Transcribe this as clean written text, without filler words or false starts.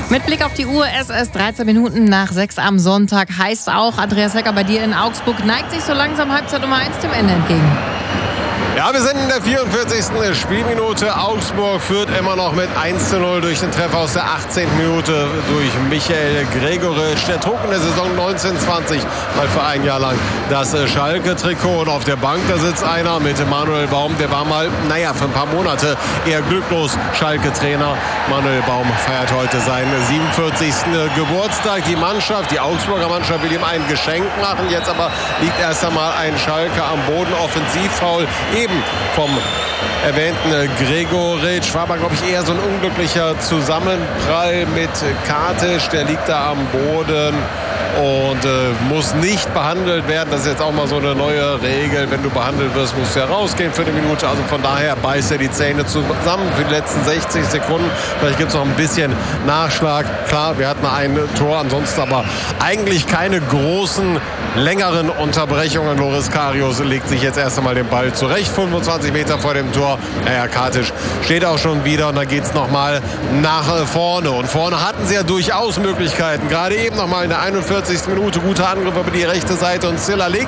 Mit Blick auf die Uhr, es ist 13 Minuten nach 6 am Sonntag. Heißt auch, Andreas Hecker, bei dir in Augsburg neigt sich so langsam Halbzeit Nummer 1 dem Ende entgegen. Ja, wir sind in der 44. Spielminute. Augsburg führt immer noch mit 1:0 durch den Treffer aus der 18. Minute durch Michael Gregoritsch. Der trug in der Saison 19/20 mal für ein Jahr lang das Schalke-Trikot. Und auf der Bank, da sitzt einer mit Manuel Baum. Der war mal, für ein paar Monate eher glücklos Schalke-Trainer. Manuel Baum feiert heute seinen 47. Geburtstag. Die Mannschaft, die Augsburger Mannschaft, will ihm ein Geschenk machen. Jetzt aber liegt erst einmal ein Schalke am Boden. Offensivfoul eben vom erwähnten Gregoritsch. War aber, glaube ich, eher so ein unglücklicher Zusammenprall mit Katisch. Der liegt da am Boden und muss nicht behandelt werden. Das ist jetzt auch mal so eine neue Regel. Wenn du behandelt wirst, musst du ja rausgehen für eine Minute. Also von daher beißt er die Zähne zusammen für die letzten 60 Sekunden. Vielleicht gibt es noch ein bisschen Nachschlag. Klar, wir hatten ein Tor, ansonsten aber eigentlich keine großen, längeren Unterbrechungen. Loris Karius legt sich jetzt erst einmal den Ball zurecht. 25 Meter vor dem Tor. Katisch steht auch schon wieder und dann geht es nochmal nach vorne. Und vorne hatten sie ja durchaus Möglichkeiten. Gerade eben nochmal in der 41. Minute guter Angriff über die rechte Seite und Ziller legt